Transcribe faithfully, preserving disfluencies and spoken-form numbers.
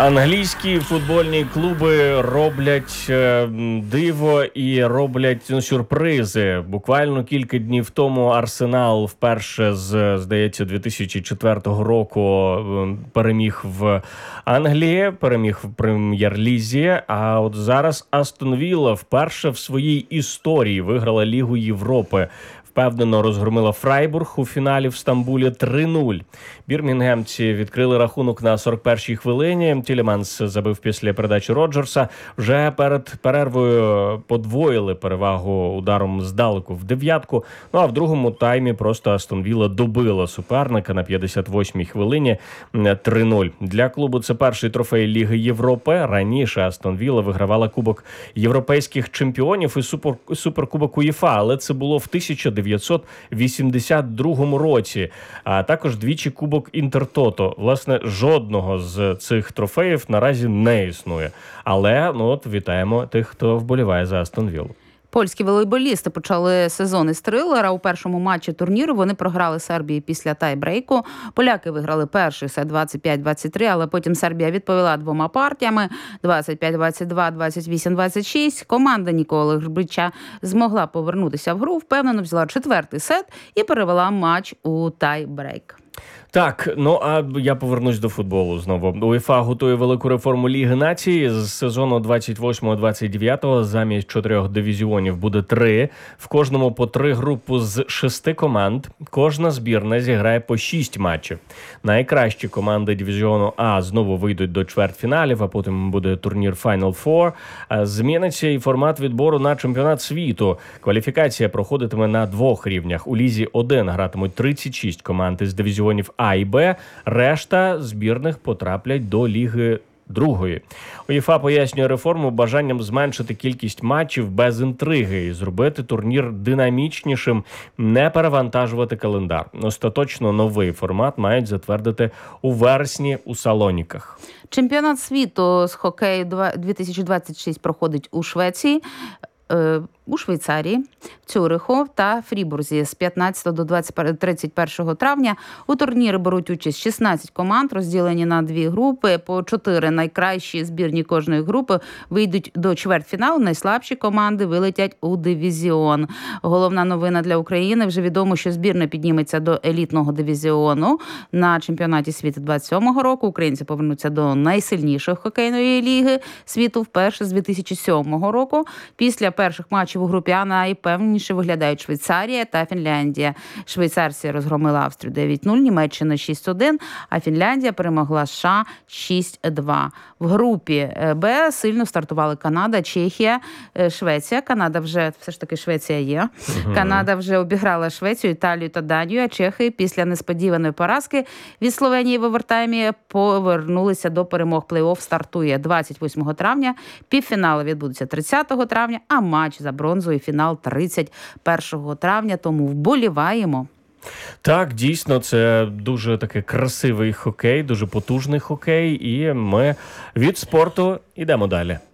Англійські футбольні клуби роблять е, диво і роблять ну, сюрпризи. Буквально кілька днів тому Арсенал вперше з, здається, дві тисячі четвертого року е, переміг в Англії, переміг в Прем'єр-лізі. А от зараз Астон Вілла вперше в своїй історії виграла Лігу Європи. Впевнено розгромила Фрайбург у фіналі в Стамбулі три нуль. Бірмінгемці відкрили рахунок на сорок першій хвилині. Тілеманс забив після передачі Роджерса. Вже перед перервою подвоїли перевагу ударом здалеку в дев'ятку. Ну а в другому таймі просто Астон Вілла добила суперника на п'ятдесят восьмій хвилині три нуль. Для клубу це перший трофей Ліги Європи. Раніше Астон Вілла вигравала Кубок європейських чемпіонів і супер, суперкубок УЄФА, але це було в тисяча дев'ятсот вісімдесят другому році, а також двічі Кубок Інтертото. Власне, жодного з цих трофеїв наразі не існує. Але, ну от, вітаємо тих, хто вболіває за Астон Віллу. Польські волейболісти почали сезон із трилера. У першому матчі турніру вони програли Сербії після тайбрейку. Поляки виграли перший сет двадцять п'ять двадцять три, але потім Сербія відповіла двома партіями двадцять п'ять двадцять два, двадцять вісім двадцять шість. Команда Ніколи Грбича змогла повернутися в гру, впевнено взяла четвертий сет і перевела матч у тайбрейк. Так, ну а я повернусь до футболу знову. УЄФА готує велику реформу Ліги Націй. З сезону двадцять восьмого двадцять дев'ятого замість чотирьох дивізіонів буде три. В кожному по три групи з шести команд. Кожна збірна зіграє по шість матчів. Найкращі команди дивізіону А знову вийдуть до чвертьфіналів, а потім буде турнір Final Four. Зміниться і формат відбору на чемпіонат світу. Кваліфікація проходитиме на двох рівнях. У Лізі один гратимуть тридцять шість команд із дивізіонів А і Б, решта збірних потраплять до Ліги другої. УЄФА пояснює реформу бажанням зменшити кількість матчів без інтриги і зробити турнір динамічнішим, не перевантажувати календар. Остаточно новий формат мають затвердити у вересні у Салоніках. Чемпіонат світу з хокею дві тисячі двадцять шість проходить у Швеції, у Швейцарії, Цюриху та Фрібурзі з п'ятнадцятого до тридцять першого травня. У турнірі беруть участь шістнадцять команд, розділені на дві групи. По чотири найкращі збірні кожної групи вийдуть до чвертьфіналу, найслабші команди вилетять у дивізіон. Головна новина для України. Вже відомо, що збірна підніметься до елітного дивізіону. На чемпіонаті світу двадцять сьомого року українці повернуться до найсильнішої хокейної ліги світу вперше з дві тисячі сьомого року. Після перших матчів у групі А найпевніше виглядають Швейцарія та Фінляндія. Швейцарці розгромила Австрію дев'ять нуль, Німеччина шість один, а Фінляндія перемогла США шість два. В групі Б сильно стартували Канада, Чехія, Швеція. Канада вже, все ж таки Швеція є. Угу. Канада вже обіграла Швецію, Італію та Данію, а Чехи після несподіваної поразки від Словенії в овертаймі повернулися до перемог. Плей-офф стартує двадцять восьмого травня, півфінали відбудуться тридцятого травня, а матч за бронзу і фінал тридцять першого травня, тому вболіваємо. Так, дійсно, це дуже такий красивий хокей, дуже потужний хокей, і ми від спорту йдемо далі.